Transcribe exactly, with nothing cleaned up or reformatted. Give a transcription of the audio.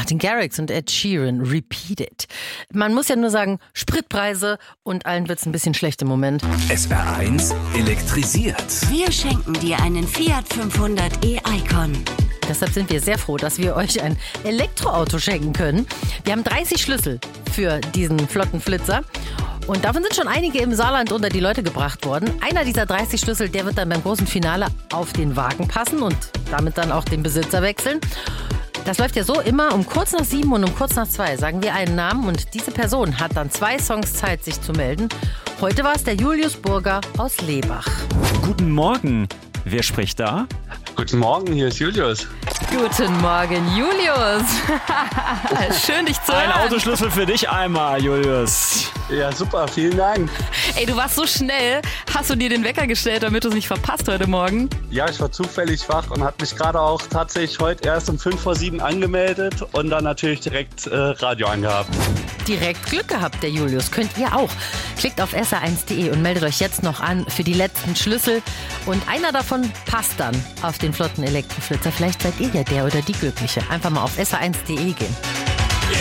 Martin Garrix und Ed Sheeran, Repeat It. Man muss ja nur sagen, Spritpreise und allen wird's ein bisschen schlecht im Moment. S R eins elektrisiert. Wir schenken dir einen Fiat fünfhundert e-Icon. Deshalb sind wir sehr froh, dass wir euch ein Elektroauto schenken können. Wir haben dreißig Schlüssel für diesen flotten Flitzer. Und davon sind schon einige im Saarland unter die Leute gebracht worden. Einer dieser dreißig Schlüssel, der wird dann beim großen Finale auf den Wagen passen und damit dann auch den Besitzer wechseln. Das läuft ja so immer um kurz nach sieben und um kurz nach zwei sagen wir einen Namen und diese Person hat dann zwei Songs Zeit, sich zu melden. Heute war es der Julius Burger aus Lebach. Guten Morgen. Wer spricht da? Guten Morgen, hier ist Julius. Guten Morgen, Julius. Schön, dich zu hören. Ein Autoschlüssel für dich einmal, Julius. Ja, super, vielen Dank. Ey, du warst so schnell. Hast du dir den Wecker gestellt, damit du es nicht verpasst heute Morgen? Ja, ich war zufällig wach und habe mich gerade auch tatsächlich heute erst um fünf vor sieben angemeldet und dann natürlich direkt äh, Radio angehabt. Direkt Glück gehabt, der Julius. Könnt ihr auch. Klickt auf S R eins punkt de und meldet euch jetzt noch an für die letzten Schlüssel. Und einer davon passt dann auf den flotten Elektroflitzer. Vielleicht seid ihr ja der oder die Glückliche. Einfach mal auf S R eins punkt de gehen.